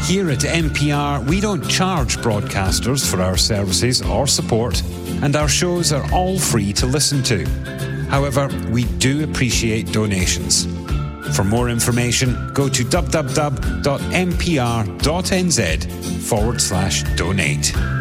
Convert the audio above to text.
Here at NPR, we don't charge broadcasters for our services or support, and our shows are all free to listen to. However, we do appreciate donations. For more information, go to www.npr.nz/donate.